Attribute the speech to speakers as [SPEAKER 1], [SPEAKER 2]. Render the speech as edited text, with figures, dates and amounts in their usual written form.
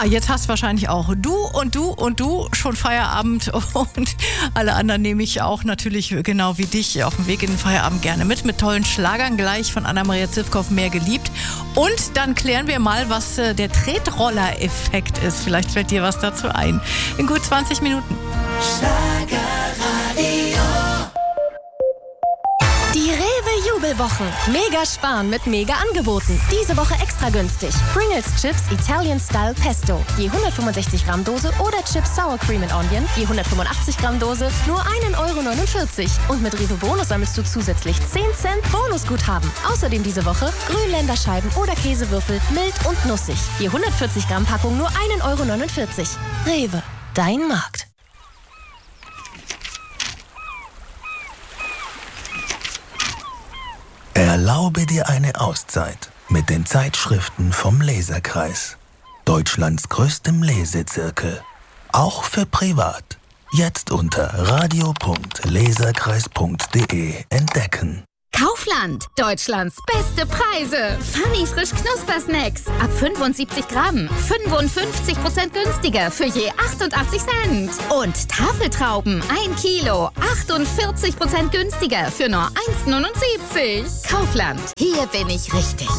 [SPEAKER 1] Jetzt hast wahrscheinlich auch du schon Feierabend und alle anderen nehme ich auch natürlich genau wie dich auf dem Weg in den Feierabend gerne mit tollen Schlagern gleich von Anna-Maria Zivkow, Mehr geliebt. Und dann klären wir mal, was der Tretroller-Effekt ist. Vielleicht fällt dir was dazu ein. In gut 20 Minuten.
[SPEAKER 2] Schlagerradio.
[SPEAKER 3] Die Rewe-Jubelwochen. Mega sparen mit Mega-Angeboten. Diese Woche extra günstig. Pringles Chips Italian Style Pesto. Je 165 Gramm Dose oder Chips Sour Cream and Onion. Je 185 Gramm Dose. Nur 1,49 €. Und mit Rewe Bonus sammelst du zusätzlich 10 Cent Bonusguthaben. Außerdem diese Woche Grünländerscheiben oder Käsewürfel mild und nussig. Je 140 Gramm Packung nur 1,49 €. Rewe. Dein Markt.
[SPEAKER 4] Erlaube dir eine Auszeit mit den Zeitschriften vom Leserkreis. Deutschlands größtem Lesezirkel. Auch für privat. Jetzt unter radio.leserkreis.de entdecken.
[SPEAKER 5] Kaufland, Deutschlands beste Preise. Funny frisch Knuspersnacks ab 75 Gramm, 55% günstiger für je 88 Cent. Und Tafeltrauben 1 Kilo, 48% günstiger für nur 1,79 €. Kaufland, hier bin ich richtig.